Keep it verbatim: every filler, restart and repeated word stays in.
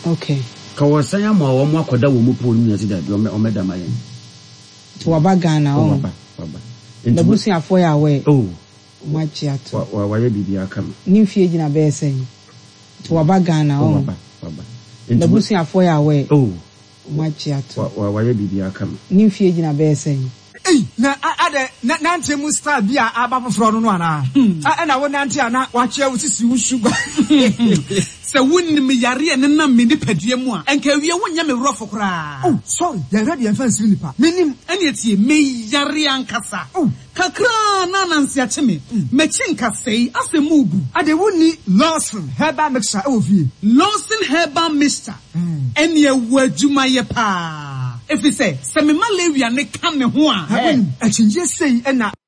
Okay. Kawasanya ma wo mo akoda wo mo polu nya ti da bi o me da mayen. To waba Ghana o. Waba, waba. The busi afo ya we. Oh. Machi ato. Wa wa ye bibi aka ma. Ni fie gina be sen. To waba Ghana o. Waba, waba. The busi afo ya we. Oh. Machi ato. Wa wa ye bibi aka ma. Ni fie gina be sen. Eh, na ade na nante mu star bia aba foforo no no ana. Ah na wo nante ana wa kye wo sisi wo sugar. Se wonnim yare ne na me ni padua mu a enka wie wonya me wrofo kra. Oh, sorry. Ya ready en fancy nipa. Menim ene tie me yare ankasa. Oh, kakra na nansi ache me. Me chinka sei asemugu. Ade woni Lawson herbal mixture e wo fie. Lawson herbal mixture. Ene e wadwuma ye pa. If you say, se me malaria ne ka me ho a. A chinje sei e na